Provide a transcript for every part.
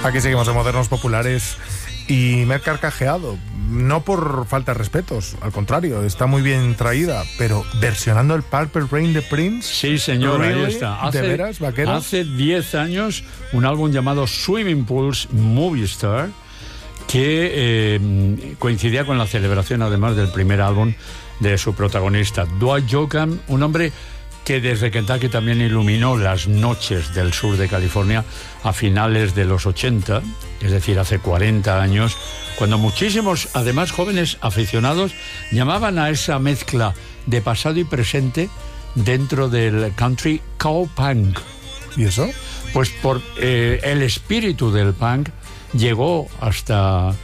Aquí seguimos en Modernos Populares y me he carcajeado. No por falta de respetos, al contrario, está muy bien traída, pero versionando el Purple Rain de Prince. Sí, señor, ¿Really? ahí está. ¿De veras, vaquero? Hace 10 años, un álbum llamado Swimming Pools Movie Star, que coincidía con la celebración, además, del primer álbum de su protagonista, Dwight Yoakam, un hombre que desde Kentucky también iluminó las noches del sur de California a finales de los 80, es decir, hace 40 años, cuando muchísimos, además jóvenes aficionados, llamaban a esa mezcla de pasado y presente dentro del country cowpunk. ¿Y eso? Pues por el espíritu del punk llegó hasta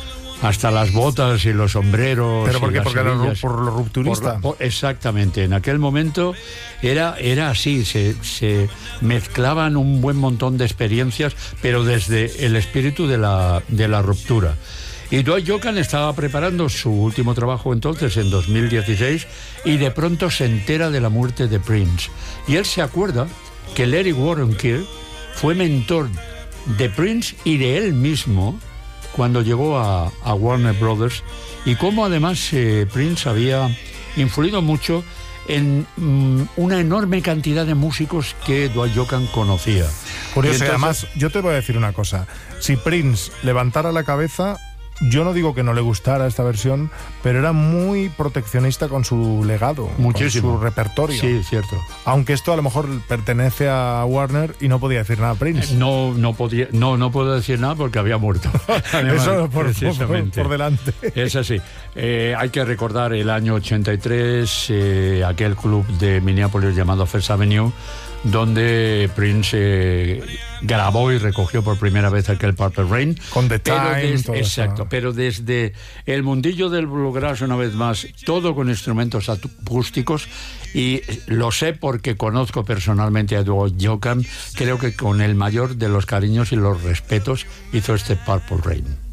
las botas y los sombreros. ¿Pero por qué? Las Porque hebillas. por lo rupturista. Exactamente. En aquel momento era así. Se mezclaban un buen montón de experiencias, pero desde el espíritu de la ruptura. Y Dwight Yoakam estaba preparando su último trabajo entonces, en 2016, y de pronto se entera de la muerte de Prince. Y él se acuerda que Larry Warren-Kiel fue mentor de Prince y de él mismo cuando llegó a Warner Brothers, y cómo además Prince había influido mucho en una enorme cantidad de músicos que Dwight Yoakam conocía. Curioso, Entonces, además, yo te voy a decir una cosa. Si Prince levantara la cabeza, yo no digo que no le gustara esta versión, pero era muy proteccionista con su legado, muchísimo. con su repertorio. Sí, cierto. Aunque esto a lo mejor pertenece a Warner y no podía decir nada a Prince. No puedo decir nada porque había muerto. Además, eso precisamente. por delante. Es así. Hay que recordar el año 83, aquel club de Minneapolis llamado First Avenue, donde Prince grabó y recogió por primera vez aquel Purple Rain. Con The Time. Exacto, pero desde el mundillo del bluegrass, una vez más, todo con instrumentos acústicos, y lo sé porque conozco personalmente a Dwight Yoakam, creo que con el mayor de los cariños y los respetos hizo este Purple Rain.